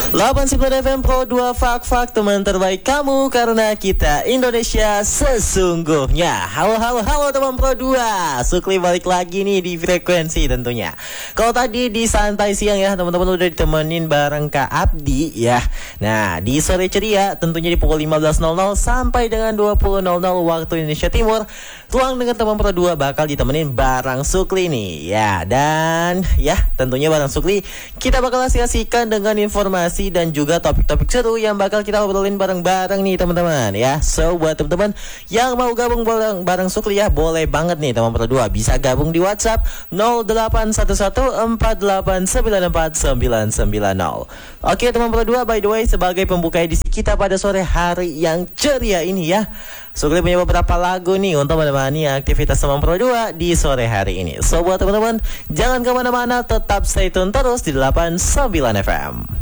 89 FM Pro 2 Fak teman terbaik kamu karena kita Indonesia sesungguhnya. Halo teman Pro 2. Sukli balik lagi nih di frekuensi tentunya. Kalau tadi di santai siang ya teman-teman udah ditemenin bareng Kak Abdi ya. Nah di sore ceria tentunya di pukul 15.00 sampai dengan 20.00 waktu Indonesia Timur. Ruang dengan teman Pro 2 bakal ditemenin bareng Sukli nih ya. Dan ya tentunya bareng Sukli kita bakal asik-asikan dengan informasi dan juga topik-topik seru yang bakal kita obrolin bareng-bareng nih teman-teman ya. So buat teman-teman yang mau gabung bareng Sukli ya, boleh banget nih teman Pro 2 bisa gabung di WhatsApp 081148949990. Oke teman Pro 2, by the way sebagai pembuka edisi kita pada sore hari yang ceria ini ya, Sukli punya beberapa lagu nih untuk menemani aktivitas teman Pro 2 di sore hari ini. So buat teman-teman jangan kemana-mana, tetap stay tune terus di 89 FM.